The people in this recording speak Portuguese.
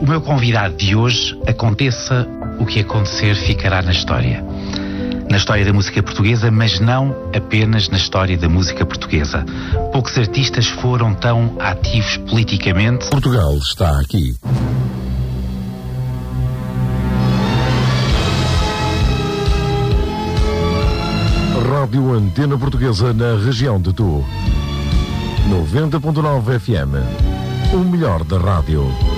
meu convidado de hoje, aconteça o que acontecer, ficará na história. Na história da música portuguesa, mas não apenas na história da música portuguesa. Poucos artistas foram tão ativos politicamente. Portugal está aqui. Rádio Antena Portuguesa na região de Tu. 90.9 FM. O melhor da rádio.